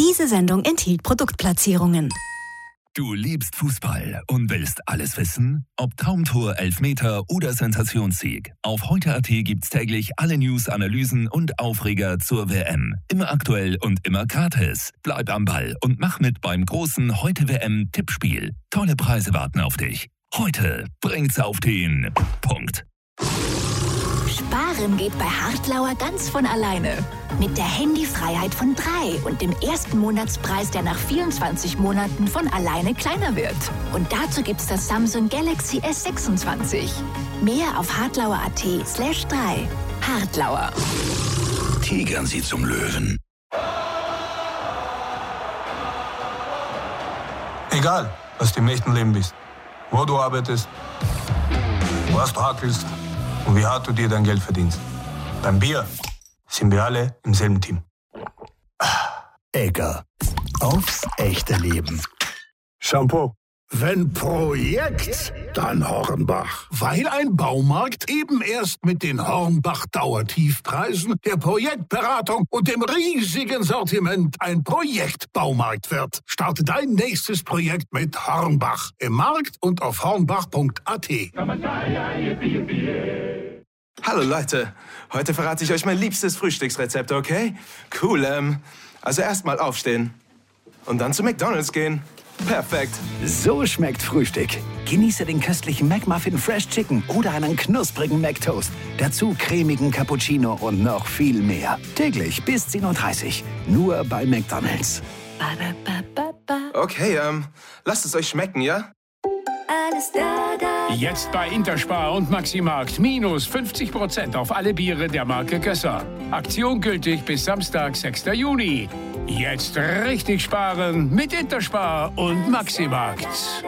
Diese Sendung enthielt Produktplatzierungen. Du liebst Fußball und willst alles wissen? Ob Traumtor, Elfmeter oder Sensationssieg. Auf heute.at gibt's täglich alle News, Analysen und Aufreger zur WM. Immer aktuell und immer gratis. Bleib am Ball und mach mit beim großen Heute-WM-Tippspiel. Tolle Preise warten auf dich. Heute bringt's auf den Punkt. Sparen geht bei Hartlauer ganz von alleine. Mit der Handyfreiheit von 3 und dem ersten Monatspreis, der nach 24 Monaten von alleine kleiner wird. Und dazu gibt's das Samsung Galaxy S26. Mehr auf hartlauer.at/3. Hartlauer. Tigern Sie zum Löwen. Egal, was du im echten Leben bist, wo du arbeitest, was du hackelst und wie hart du dir dein Geld verdienst. Beim Bier sind wir alle im selben Team. Egger. Aufs echte Leben. Shampoo. Wenn Projekt, dann Hornbach. Weil ein Baumarkt eben erst mit den Hornbach-Dauertiefpreisen, der Projektberatung und dem riesigen Sortiment ein Projektbaumarkt wird. Starte dein nächstes Projekt mit Hornbach. Im Markt und auf hornbach.at. Hallo Leute, heute verrate ich euch mein liebstes Frühstücksrezept, okay? Cool, also erstmal aufstehen und dann zu McDonald's gehen. Perfekt. So schmeckt Frühstück. Genieße den köstlichen McMuffin Fresh Chicken oder einen knusprigen McToast. Dazu cremigen Cappuccino und noch viel mehr. Täglich bis 10:30 Uhr. Nur bei McDonald's. Okay, lasst es euch schmecken, ja? Alles da. Jetzt bei Interspar und Maximarkt minus 50% auf alle Biere der Marke Gösser. Aktion gültig bis Samstag, 6. Juni. Jetzt richtig sparen mit Interspar und Maximarkt.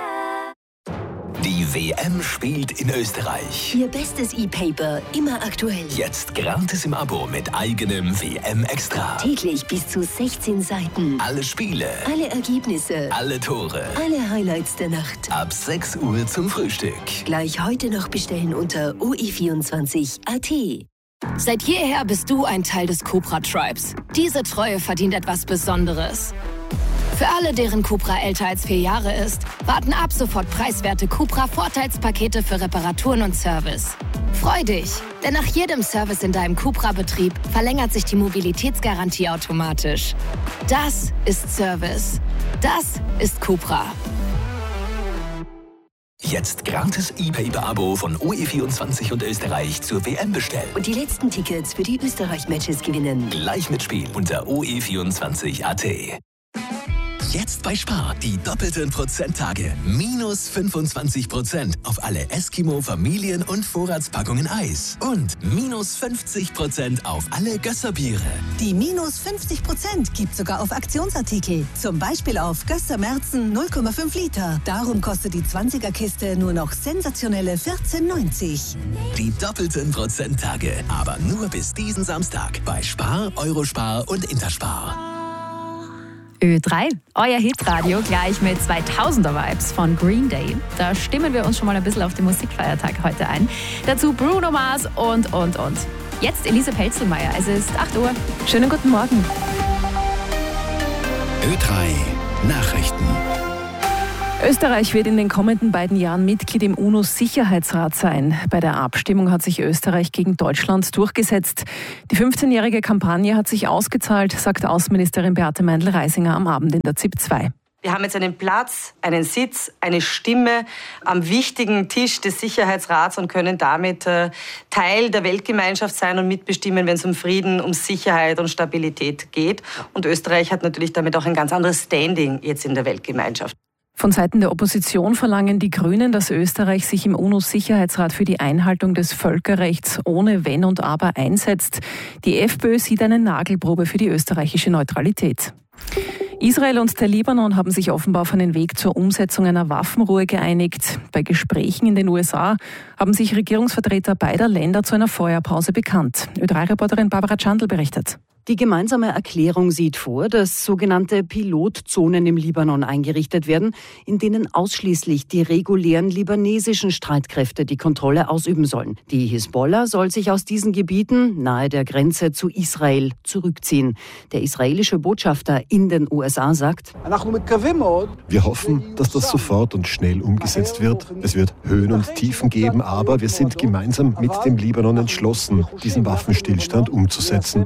Die WM spielt in Österreich. Ihr bestes E-Paper, immer aktuell. Jetzt gratis im Abo mit eigenem WM-Extra. Täglich bis zu 16 Seiten. Alle Spiele, Alle Ergebnisse. alle Tore. Alle Highlights der Nacht. Ab 6 Uhr zum Frühstück. Gleich heute noch bestellen unter OE24.at. Seit jeher bist du ein Teil des Cobra Tribes. Diese Treue verdient etwas Besonderes. Für alle, deren Cupra älter als 4 Jahre ist, warten ab sofort preiswerte Cupra-Vorteilspakete für Reparaturen und Service. Freu dich, denn nach jedem Service in deinem Cupra-Betrieb verlängert sich die Mobilitätsgarantie automatisch. Das ist Service. Das ist Cupra. Jetzt gratis E-Paper-Abo von OE24 und Österreich zur WM bestellen. Und die letzten Tickets für die Österreich-Matches gewinnen. Gleich mitspielen unter OE24.at. Jetzt bei Spar die doppelten Prozenttage. Minus 25% auf alle Eskimo, Familien- und Vorratspackungen Eis. Und minus 50% auf alle Gösser-Biere. Die minus 50% gibt sogar auf Aktionsartikel. Zum Beispiel auf Gösser Märzen 0,5 Liter. Darum kostet die 20er-Kiste nur noch sensationelle 14,90. Die doppelten Prozenttage. Aber nur bis diesen Samstag bei Spar, Eurospar und Interspar. Ö3, euer Hitradio gleich mit 2000er-Vibes von Green Day. Da stimmen wir uns schon mal ein bisschen auf den Musikfeiertag heute ein. Dazu Bruno Mars und. Jetzt Elise Pelzelmeier. Es ist 8 Uhr. Schönen guten Morgen. Ö3 Nachrichten. Österreich wird in den kommenden beiden Jahren Mitglied im UNO-Sicherheitsrat sein. Bei der Abstimmung hat sich Österreich gegen Deutschland durchgesetzt. Die 15-jährige Kampagne hat sich ausgezahlt, sagt Außenministerin Beate Meindl-Reisinger am Abend in der ZIP 2. Wir haben jetzt einen Platz, einen Sitz, eine Stimme am wichtigen Tisch des Sicherheitsrats und können damit Teil der Weltgemeinschaft sein und mitbestimmen, wenn es um Frieden, um Sicherheit und Stabilität geht. Und Österreich hat natürlich damit auch ein ganz anderes Standing jetzt in der Weltgemeinschaft. Von Seiten der Opposition verlangen die Grünen, dass Österreich sich im UNO-Sicherheitsrat für die Einhaltung des Völkerrechts ohne Wenn und Aber einsetzt. Die FPÖ sieht eine Nagelprobe für die österreichische Neutralität. Israel und der Libanon haben sich offenbar auf einen Weg zur Umsetzung einer Waffenruhe geeinigt. Bei Gesprächen in den USA haben sich Regierungsvertreter beider Länder zu einer Feuerpause bekannt. Ö3-Reporterin Barbara Tschandl berichtet. Die gemeinsame Erklärung sieht vor, dass sogenannte Pilotzonen im Libanon eingerichtet werden, in denen ausschließlich die regulären libanesischen Streitkräfte die Kontrolle ausüben sollen. Die Hisbollah soll sich aus diesen Gebieten nahe der Grenze zu Israel zurückziehen. Der israelische Botschafter in den USA sagt: Wir hoffen, dass das sofort und schnell umgesetzt wird. Es wird Höhen und Tiefen geben, aber wir sind gemeinsam mit dem Libanon entschlossen, diesen Waffenstillstand umzusetzen.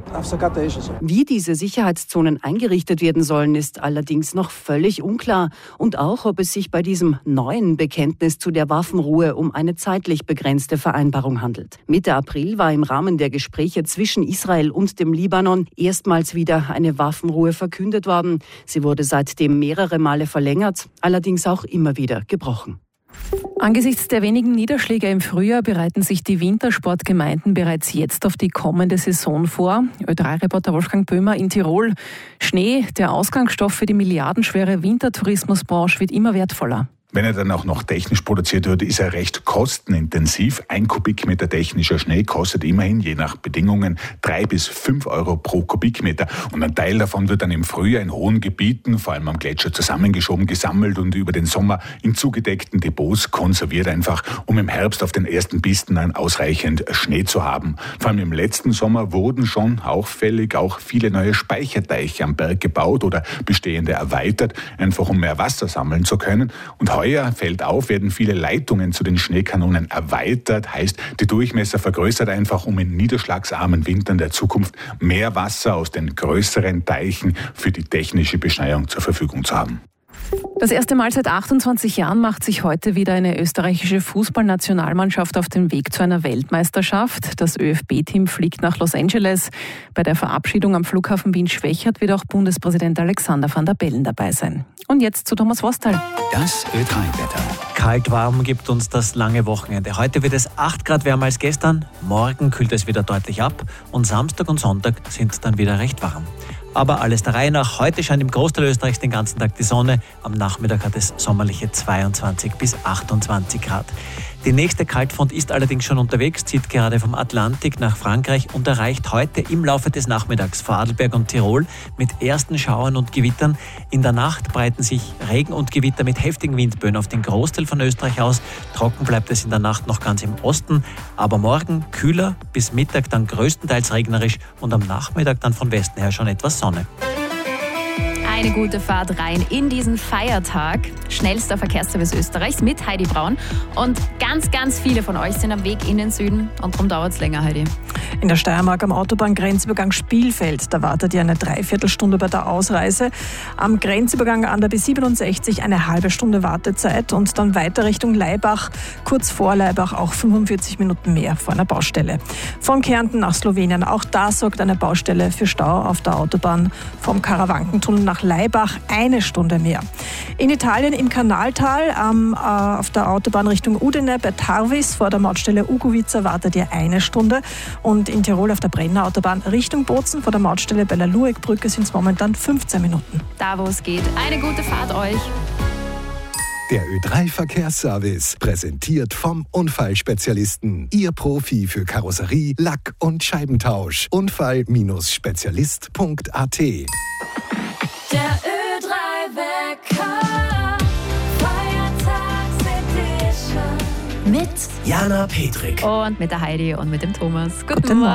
Wie diese Sicherheitszonen eingerichtet werden sollen, ist allerdings noch völlig unklar. Und auch, ob es sich bei diesem neuen Bekenntnis zu der Waffenruhe um eine zeitlich begrenzte Vereinbarung handelt. Mitte April war im Rahmen der Gespräche zwischen Israel und dem Libanon erstmals wieder eine Waffenruhe verkündet worden. Sie wurde seitdem mehrere Male verlängert, allerdings auch immer wieder gebrochen. Angesichts der wenigen Niederschläge im Frühjahr bereiten sich die Wintersportgemeinden bereits jetzt auf die kommende Saison vor. Ö3-Reporter Wolfgang Böhmer in Tirol. Schnee, der Ausgangsstoff für die milliardenschwere Wintertourismusbranche, wird immer wertvoller. Wenn er dann auch noch technisch produziert wird, ist er recht kostenintensiv. 1 Kubikmeter technischer Schnee kostet immerhin je nach Bedingungen 3 bis 5 Euro pro Kubikmeter. Und ein Teil davon wird dann im Frühjahr in hohen Gebieten, vor allem am Gletscher, zusammengeschoben, gesammelt und über den Sommer in zugedeckten Depots konserviert, einfach um im Herbst auf den ersten Pisten dann ausreichend Schnee zu haben. Vor allem im letzten Sommer wurden schon auffällig auch viele neue Speicherteiche am Berg gebaut oder bestehende erweitert, einfach um mehr Wasser sammeln zu können. Und heuer, fällt auf, werden viele Leitungen zu den Schneekanonen erweitert, heißt, die Durchmesser vergrößert einfach, um in niederschlagsarmen Wintern der Zukunft mehr Wasser aus den größeren Teichen für die technische Beschneiung zur Verfügung zu haben. Das erste Mal seit 28 Jahren macht sich heute wieder eine österreichische Fußballnationalmannschaft auf den Weg zu einer Weltmeisterschaft. Das ÖFB-Team fliegt nach Los Angeles. Bei der Verabschiedung am Flughafen Wien-Schwechat wird auch Bundespräsident Alexander Van der Bellen dabei sein. Und jetzt zu Thomas Wostal. Das Ö3-Wetter. Kalt-warm gibt uns das lange Wochenende. Heute wird es 8 Grad wärmer als gestern. Morgen kühlt es wieder deutlich ab. Und Samstag und Sonntag sind dann wieder recht warm. Aber alles der Reihe nach. Heute scheint im Großteil Österreichs den ganzen Tag die Sonne. Am Nachmittag hat es sommerliche 22 bis 28 Grad. Die nächste Kaltfront ist allerdings schon unterwegs, zieht gerade vom Atlantik nach Frankreich und erreicht heute im Laufe des Nachmittags Vorarlberg und Tirol mit ersten Schauern und Gewittern. In der Nacht breiten sich Regen und Gewitter mit heftigen Windböen auf den Großteil von Österreich aus. Trocken bleibt es in der Nacht noch ganz im Osten, aber morgen kühler, bis Mittag dann größtenteils regnerisch und am Nachmittag dann von Westen her schon etwas Sonne. Eine gute Fahrt rein in diesen Feiertag. Schnellster Verkehrsservice Österreichs mit Heidi Braun. Und ganz, ganz viele von euch sind am Weg in den Süden. Und darum dauert es länger, Heidi. In der Steiermark am Autobahngrenzübergang Spielfeld, da wartet ihr eine Dreiviertelstunde bei der Ausreise. Am Grenzübergang an der B67 eine halbe Stunde Wartezeit und dann weiter Richtung Laibach, kurz vor Laibach auch 45 Minuten mehr vor einer Baustelle. Von Kärnten nach Slowenien, auch da sorgt eine Baustelle für Stau auf der Autobahn. Vom Karawankentunnel nach Laibach 1 Stunde mehr. In Italien im Kanaltal auf der Autobahn Richtung Udine bei Tarvis vor der Mautstelle Ugovica wartet ihr 1 Stunde. Und in Tirol auf der Brenner Autobahn Richtung Bozen vor der Mautstelle bei der Lueckbrücke sind es momentan 15 Minuten. Da, wo es geht. Eine gute Fahrt euch. Der Ö3-Verkehrsservice, präsentiert vom Unfallspezialisten. Ihr Profi für Karosserie, Lack- und Scheibentausch. Unfall-spezialist.at. Der Ö3-Wecker, Feiertagsedition. Mit Jana Petrik und mit der Heidi und mit dem Thomas. Guten Morgen.